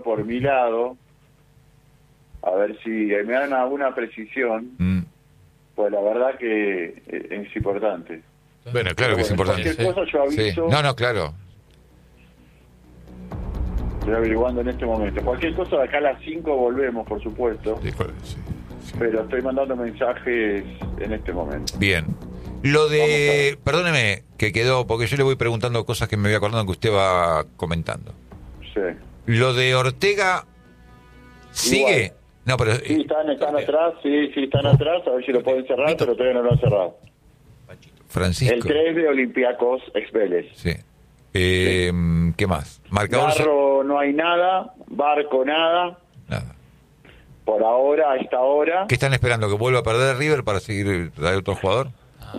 por mi lado, a ver si me dan alguna precisión, pues la verdad que es importante. Bueno, claro que es importante. Cualquier cosa yo aviso. Sí. No, claro. Estoy averiguando en este momento. Cualquier cosa, de acá a las 5 volvemos, por supuesto. Sí. Pero estoy mandando mensajes en este momento. Bien. Lo de... Perdóneme que quedó, porque yo le voy preguntando cosas que me voy acordando que usted va comentando. Sí. Lo de Ortega... ¿Sigue? Igual. No, pero... Sí, están atrás, están atrás, a ver si lo pueden cerrar, pero todavía no lo han cerrado. Francisco. El 3 de Olympiacos ex Vélez. Sí. ¿Qué más? Marcador... Garro no hay nada, Barco nada. Nada. Por ahora, a esta hora. ¿Qué están esperando? ¿Que vuelva a perder River para seguir traer otro jugador?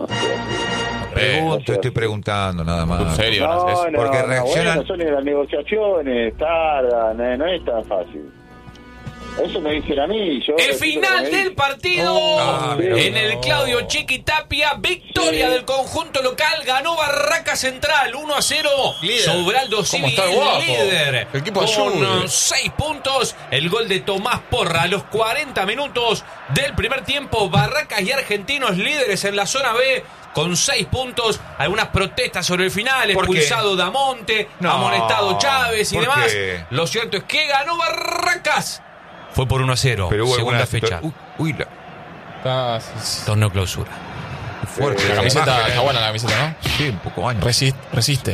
Estoy preguntando nada más. ¿En serio? Porque reaccionan... Bueno, son las negociaciones, tardan, no es tan fácil. Eso me dicen a mí. El final del partido en el Claudio Chiquitapia, victoria del conjunto local, ganó Barraca Central 1-0 sobre Aldo Civi, el líder, el equipo con 6 puntos. El gol de Tomás Porra a los 40 minutos del primer tiempo. Barracas y Argentinos líderes en la zona B con 6 puntos. Algunas protestas sobre el final, expulsado Damonte, amonestado Chávez y demás. Lo cierto es que ganó Barracas. Fue por 1-0, pero hubo segunda fecha. Torneo clausura. Fuerte. La camiseta, está buena la camiseta, ¿no? Sí, un poco años. Resiste.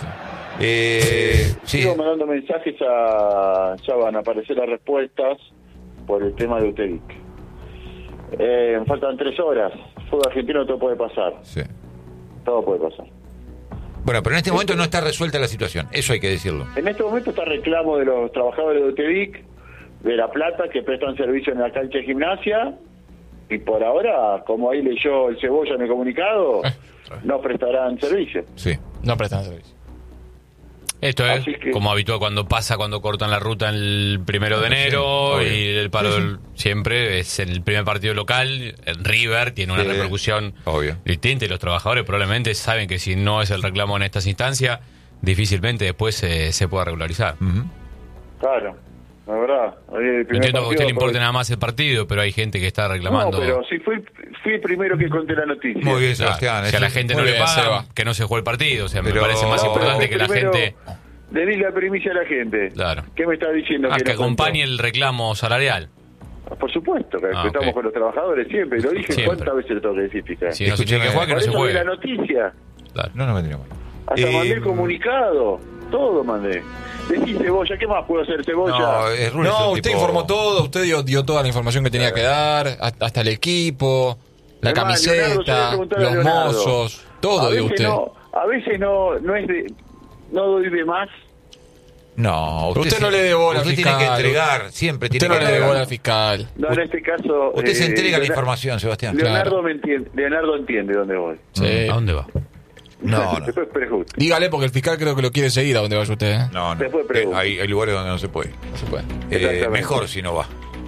Sigo mandando mensajes, ya van a aparecer las respuestas por el tema de Uteric. Faltan 3 horas. Fútbol argentino, todo puede pasar. Sí. Todo puede pasar. Bueno, pero en este momento no está resuelta la situación, eso hay que decirlo. En este momento está reclamo de los trabajadores de Uteric, de La Plata, que prestan servicio en la cancha de Gimnasia, y por ahora, como ahí leyó el Cebolla en el comunicado, no prestarán servicio. Sí, no prestan servicio. Esto es como habitual cuando cortan la ruta el 1 de enero, y el paro siempre es el primer partido local. En River tiene una repercusión distinta, y los trabajadores probablemente saben que si no es el reclamo en estas instancias, difícilmente después se pueda regularizar. Claro. La verdad. Entiendo que a usted le importe nada más el partido, pero hay gente que está reclamando. No, pero si fui el primero que conté la noticia. Muy bien, Sebastián. Si a la gente no le paga, que no se juegue el partido. O sea, me parece más importante que la gente... Le di la primicia a la gente. Claro. ¿Qué me está diciendo? Que acompañe el reclamo salarial. Por supuesto, que estamos con los trabajadores siempre. Lo dije siempre. ¿Cuántas veces le tengo que decir, fiscal? Si no se tiene que jugar, que no se juegue. la noticia. Claro. No vendría mal. Hasta mandé el comunicado. Todo mandé. Decí Cebolla, ¿qué más puedo hacer, Cebolla? Usted informó todo, usted dio toda la información que tenía que dar, hasta el equipo, la camiseta, los mozos, todo dio usted. A veces no doy de más. No, usted no le dé bola al fiscal. Usted tiene que entregar, siempre tiene que entregar. Usted no le dé bola al fiscal. No, en este caso... Usted se entrega la información, Sebastián. Leonardo entiende dónde voy. Sí. ¿A dónde va? No. Dígale, porque el fiscal creo que lo quiere seguir a donde vaya usted. No. Hay lugares donde no se puede. No se puede. Mejor si no va.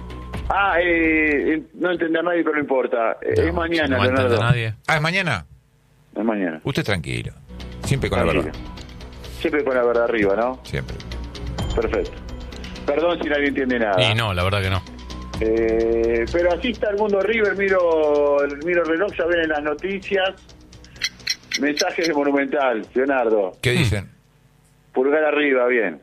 No entender a nadie, pero no importa. Es mañana, no Leonardo. Nadie. ¿Es mañana? Es mañana. Usted tranquilo. Siempre con la verdad. Siempre con la verdad arriba, ¿no? Siempre. Perfecto. Perdón si nadie entiende nada. Y no, la verdad que no. Pero así está el mundo River. Miro el reloj, ya ven en las noticias. Mensajes de Monumental, Leonardo. ¿Qué dicen? Pulgar arriba, bien.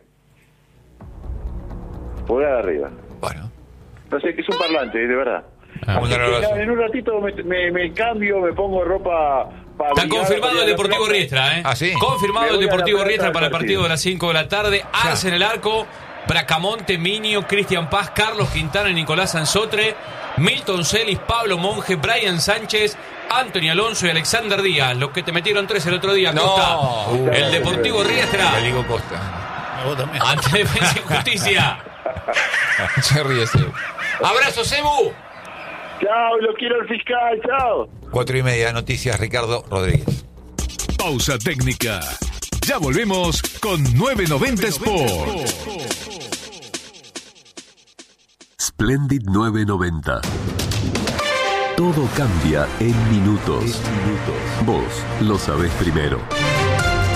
Pulgar arriba. Bueno. No sé, que es un parlante, de verdad. En un ratito me cambio, me pongo ropa... Está confirmado el Deportivo Riestra, ¿eh? ¿Ah, sí? Confirmado el Deportivo Riestra para el partido de las 5 de la tarde. Arce en el arco, Bracamonte, Minio, Cristian Paz, Carlos Quintana y Nicolás Anzotre, Milton Celis, Pablo Monge, Brian Sánchez, Anthony Alonso y Alexander Díaz. Los que te metieron 3 el otro día, Costa. El Deportivo Riestra. Le digo Costa. Ante Defensa y Justicia. Se ríe, Abrazo, Cebu. Chao, lo quiero el fiscal, chao. 4:30, noticias, Ricardo Rodríguez. Pausa técnica. Ya volvemos con 990 Sport. Splendid 990. Todo cambia en minutos. Vos lo sabés primero.